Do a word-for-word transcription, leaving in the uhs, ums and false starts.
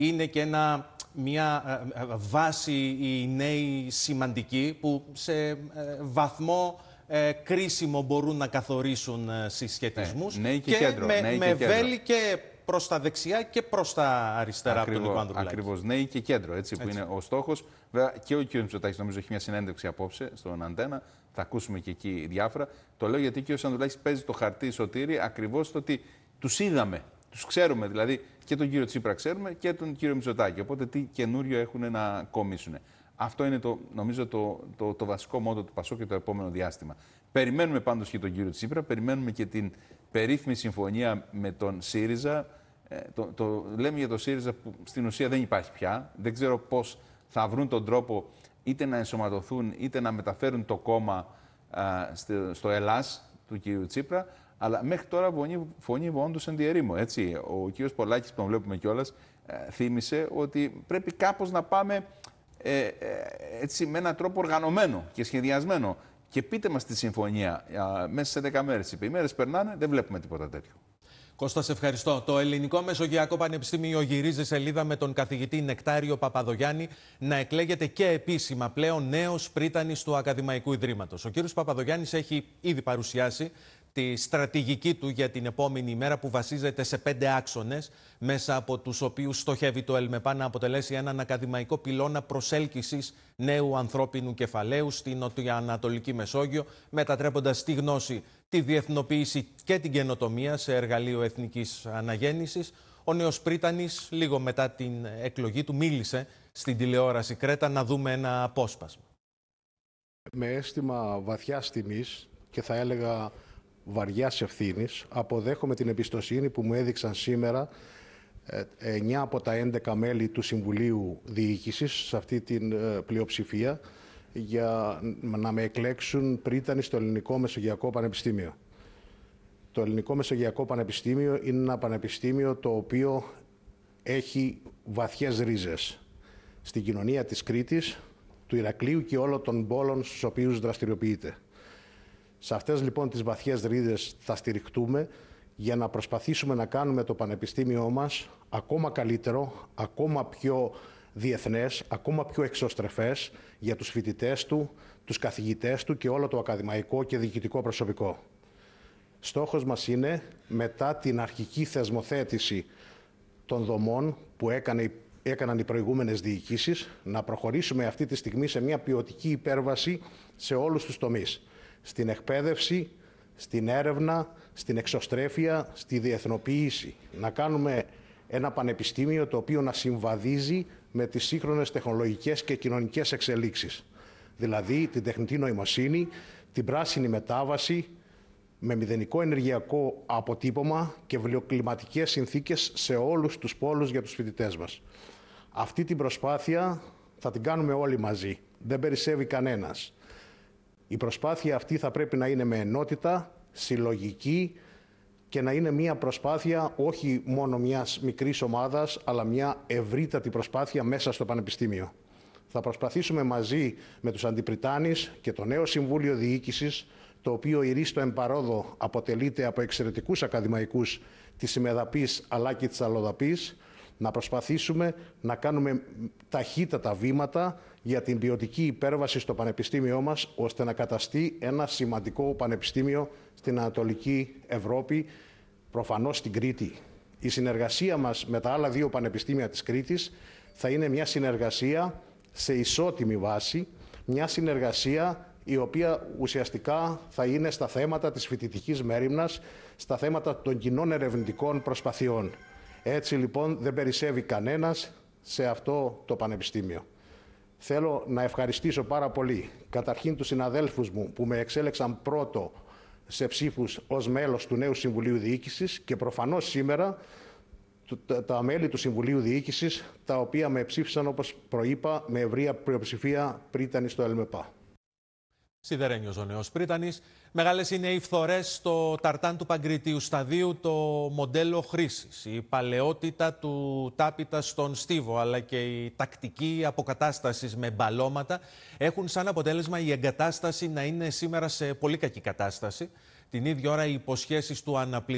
είναι και ένα, μια βάση οι νέοι σημαντικοί που σε βαθμό ε, κρίσιμο μπορούν να καθορίσουν συσχετισμούς. Ναι, νέοι και, και κέντρο, με, νέοι με και βέλη και προς τα δεξιά και προς τα αριστερά. Ακριβώς, από τον Νίκο Ανδρουλάκη. Ακριβώς, νέοι και κέντρο, έτσι, που έτσι. είναι ο στόχος. Βέβαια και ο κ. Μητσοτάκης νομίζω έχει μια συνέντευξη απόψε στον Αντένα. Θα ακούσουμε και εκεί διάφορα. Το λέω γιατί και ο κ. Ανδρουλάκης παίζει το χαρτί, Σωτήρη, ακριβώς το ότι τους είδαμε. Τους ξέρουμε δηλαδή, και τον κύριο Τσίπρα ξέρουμε και τον κύριο Μητσοτάκη. Οπότε τι καινούριο έχουν να κομίσουν. Αυτό είναι το, νομίζω το, το, το βασικό μότο του ΠΑΣΟΚ και το επόμενο διάστημα. Περιμένουμε πάντως και τον κύριο Τσίπρα, περιμένουμε και την περίφημη συμφωνία με τον ΣΥΡΙΖΑ. Ε, το, το λέμε για τον ΣΥΡΙΖΑ που στην ουσία δεν υπάρχει πια. Δεν ξέρω πώς θα βρουν τον τρόπο είτε να ενσωματωθούν είτε να μεταφέρουν το κόμμα α, στο, στο Ελλάς του κύριου Τσίπρα. Αλλά μέχρι τώρα φωνή, φωνή όντως εν διερήμο, έτσι. Ο κύριος Πολάκης, που τον βλέπουμε κιόλας, ε, θύμισε ότι πρέπει κάπως να πάμε ε, ε, έτσι, με έναν τρόπο οργανωμένο και σχεδιασμένο. Και πείτε μας τη συμφωνία ε, μέσα σε δέκα μέρες. Οι μέρες περνάνε, δεν βλέπουμε τίποτα τέτοιο. Κώστα, σε ευχαριστώ. Το Ελληνικό Μεσογειακό Πανεπιστήμιο γυρίζει σελίδα με τον καθηγητή Νεκτάριο Παπαδογιάννη να εκλέγεται και επίσημα πλέον νέος πρίτανης του Ακαδημαϊκού Ιδρύματος. Ο κύριος Παπαδογιάννης έχει ήδη παρουσιάσει τη στρατηγική του για την επόμενη ημέρα, που βασίζεται σε πέντε άξονες, μέσα από τους οποίους στοχεύει το ΕΛΜΕΠΑ να αποτελέσει έναν ακαδημαϊκό πυλώνα προσέλκυσης νέου ανθρώπινου κεφαλαίου στην νοτιοανατολική Μεσόγειο, μετατρέποντας τη γνώση, τη διεθνοποίηση και την καινοτομία σε εργαλείο εθνικής αναγέννησης. Ο νέος πρίτανης, λίγο μετά την εκλογή του, μίλησε στην τηλεόραση Κρέτα. Να δούμε ένα απόσπασμα. Με αίσθημα βαθιάς τιμής και θα έλεγα βαριάς ευθύνης, αποδέχομαι την εμπιστοσύνη που μου έδειξαν σήμερα εννιά από τα έντεκα μέλη του Συμβουλίου Διοίκησης, σε αυτή την πλειοψηφία, για να με εκλέξουν πρίτανη στο Ελληνικό Μεσογειακό Πανεπιστήμιο. Το Ελληνικό Μεσογειακό Πανεπιστήμιο είναι ένα πανεπιστήμιο το οποίο έχει βαθιές ρίζες στην κοινωνία της Κρήτης, του Ηρακλείου και όλων των πόλων στους οποίους δραστηριοποιείται. Σε αυτές λοιπόν τις βαθιές ρίζες θα στηριχτούμε για να προσπαθήσουμε να κάνουμε το πανεπιστήμιό μας ακόμα καλύτερο, ακόμα πιο διεθνές, ακόμα πιο εξωστρεφές για τους φοιτητές του, τους καθηγητές του και όλο το ακαδημαϊκό και διοικητικό προσωπικό. Στόχος μας είναι, μετά την αρχική θεσμοθέτηση των δομών που έκανε, έκαναν οι προηγούμενες διοικήσεις, να προχωρήσουμε αυτή τη στιγμή σε μια ποιοτική υπέρβαση σε όλους τους τομείς. Στην εκπαίδευση, στην έρευνα, στην εξωστρέφεια, στη διεθνοποίηση. Να κάνουμε ένα πανεπιστήμιο το οποίο να συμβαδίζει με τις σύγχρονες τεχνολογικές και κοινωνικές εξελίξεις. Δηλαδή την τεχνητή νοημοσύνη, την πράσινη μετάβαση, με μηδενικό ενεργειακό αποτύπωμα και βιοκλιματικές συνθήκες σε όλους τους πόλους για τους φοιτητές μας. Αυτή την προσπάθεια θα την κάνουμε όλοι μαζί. Δεν περισσεύει κανένας. Η προσπάθεια αυτή θα πρέπει να είναι με ενότητα, συλλογική και να είναι μια προσπάθεια όχι μόνο μιας μικρής ομάδας, αλλά μια ευρύτατη προσπάθεια μέσα στο Πανεπιστήμιο. Θα προσπαθήσουμε μαζί με τους αντιπριτάνεις και το νέο Συμβούλιο Διοίκησης, το οποίο ηρίστο εμπαρόδο αποτελείται από εξαιρετικούς ακαδημαϊκούς της ημεδαπής αλλά και της αλλοδαπής, να προσπαθήσουμε να κάνουμε ταχύτατα βήματα για την ποιοτική υπέρβαση στο πανεπιστήμιό μας, ώστε να καταστεί ένα σημαντικό πανεπιστήμιο στην Ανατολική Ευρώπη, προφανώς στην Κρήτη. Η συνεργασία μας με τα άλλα δύο πανεπιστήμια της Κρήτης θα είναι μια συνεργασία σε ισότιμη βάση, μια συνεργασία η οποία ουσιαστικά θα είναι στα θέματα της φοιτητικής μέριμνας, στα θέματα των κοινών ερευνητικών προσπαθειών. Έτσι λοιπόν δεν περισσεύει κανένας σε αυτό το πανεπιστήμιο. Θέλω να ευχαριστήσω πάρα πολύ καταρχήν τους συναδέλφους μου που με εξέλεξαν πρώτο σε ψήφους ως μέλος του νέου Συμβουλίου Διοίκησης και προφανώς σήμερα τα μέλη του Συμβουλίου Διοίκησης, τα οποία με ψήφισαν, όπως προείπα, με ευρεία πλειοψηφία πρίτανη στο ΕΛΜΕΠΑ. Σιδερένιος ο νέος πρίτανης. Μεγάλες είναι οι φθορές στο ταρτάν του Παγκριτίου Σταδίου, το μοντέλο χρήσης. Η παλαιότητα του τάπητα στον στίβο, αλλά και η τακτική αποκατάσταση με μπαλώματα έχουν σαν αποτέλεσμα η εγκατάσταση να είναι σήμερα σε πολύ κακή κατάσταση. Την ίδια ώρα οι υποσχέσεις του αναπληρωτή